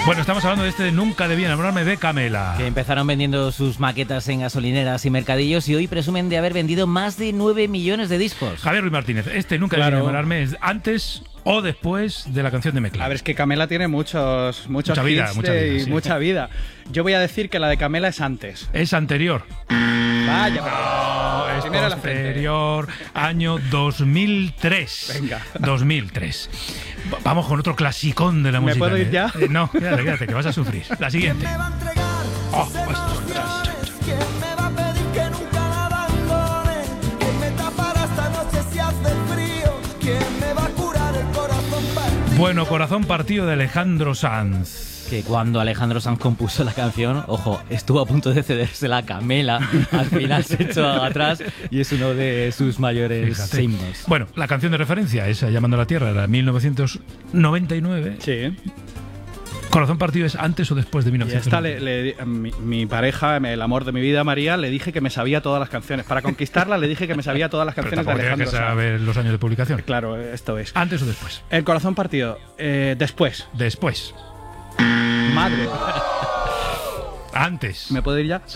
Bueno, estamos hablando de este Nunca debí enamorarme de Camela. Que empezaron vendiendo sus maquetas en gasolineras y mercadillos y hoy presumen de haber vendido más de 9 millones de discos. Javier Ruiz Martínez, este Nunca debí enamorarme es antes o después de la canción de Meclán. A ver, es que Camela tiene mucha vida, hits mucha vida, y sí. mucha vida. Yo voy a decir que la de Camela es antes. Es anterior. Vaya, No, es primero la posterior, año 2003. Venga. 2003. Vamos con otro clasicón de la música. ¿Me puedo ir ya? No, quédate, que vas a sufrir. La siguiente. Oh, ¿Quién me va a pedir que nunca la abandone? ¿Quién me tapará esta noche si hace frío? ¿Quién me va a curar el corazón partido? Bueno, Corazón partido de Alejandro Sanz. Que cuando Alejandro Sanz compuso la canción, ojo, estuvo a punto de cedérsela a Camela, al final se echó atrás y es uno de sus mayores himnos. Bueno, la canción de referencia, esa Llamando a la Tierra, era 1999. Sí. Corazón partido es antes o después de Y 1999. esta, mi pareja, el amor de mi vida, María, le dije que me sabía todas las canciones. Para conquistarla le dije que me sabía todas las Pero canciones de tampoco tienes Alejandro que Sanz. saber los años de publicación. Claro, esto es. ¿Antes o después? El corazón partido. Después. Después. Madre. Antes. ¿Me puedo ir ya?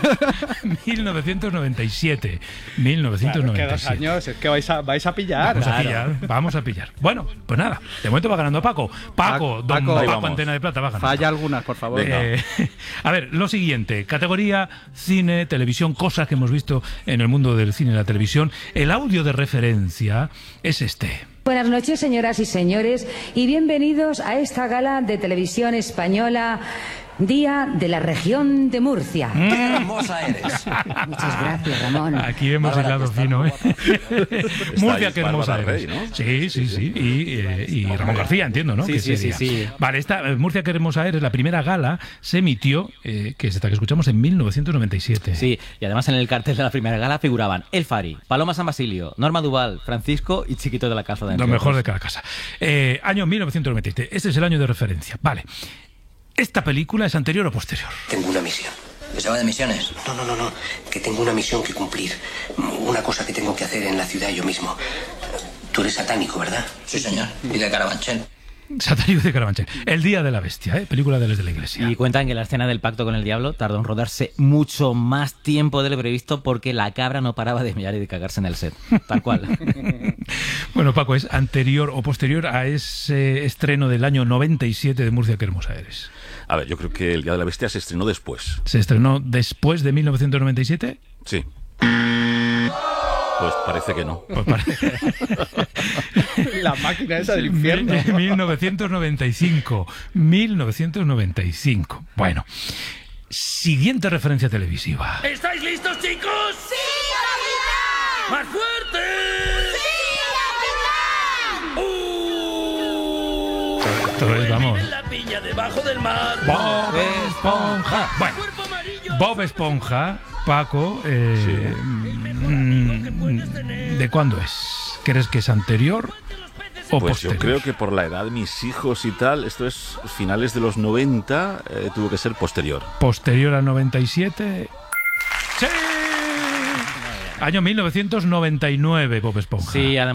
1997. Claro, 1997. que 2 años. Es que vais a pillar. Vamos a pillar. Bueno, pues nada. De momento va ganando Paco. Paco, don Paco, Paco Antena de Plata va ganando. Falla algunas, por favor. A ver, lo siguiente. Categoría cine, televisión, cosas que hemos visto en el mundo del cine y la televisión. El audio de referencia es este. Buenas noches, señoras y señores, y bienvenidos a esta gala de televisión española, Día de la Región de Murcia. ¡Qué hermosa eres! Muchas gracias, Ramón. Aquí hemos Bárbara, hilado que está fino, ¿eh? Murcia, qué hermosa Bárbara eres. Rey, ¿no? Sí. Y Ramón García, entiendo, ¿no? Sí, Que sí, sería. sí. Vale, esta Murcia, qué hermosa eres, la primera gala se emitió, que es esta que escuchamos, en 1997. Sí, y además en el cartel de la primera gala figuraban El Fari, Paloma San Basilio, Norma Duval, Francisco y Chiquito de la Calzada. Lo mejor de cada casa. Año 1997. Este es el año de referencia. Vale. ¿Esta película es anterior o posterior? Tengo una misión. ¿Que se va de misiones? No. Que tengo una misión que cumplir. Una cosa que tengo que hacer en la ciudad yo mismo. Tú eres satánico, ¿verdad? Sí, señor. Y de Carabanchel. Satánico de Carabanchel. El Día de la Bestia, película de los de la Iglesia. Y cuentan que la escena del pacto con el diablo tardó en rodarse mucho más tiempo de lo previsto porque la cabra no paraba de mirar y de cagarse en el set. Tal cual. Bueno, Paco, ¿es anterior o posterior a ese estreno del año 97 de Murcia, qué hermosa eres? A ver, yo creo que El Día de la Bestia se estrenó después. ¿Se estrenó después de 1997? Sí. Pues parece que no. Pues La máquina esa del infierno. 1995. 1995. Bueno. Siguiente referencia televisiva. ¿Estáis listos, chicos? ¡Sí, capitán! ¡Más fuerte! ¡Sí, capitán! Esto es, vamos. En la piña debajo del mar. Bob Esponja. Bueno, Cuerpo amarillo. Bob Esponja, Paco, ¿de cuándo es? ¿Crees que es anterior o Pues posterior? yo creo que por la edad de mis hijos y tal, esto es finales de los 90, tuvo que ser posterior. Posterior al 97. ¡Sí! Año 1999, Bob Esponja. Sí, además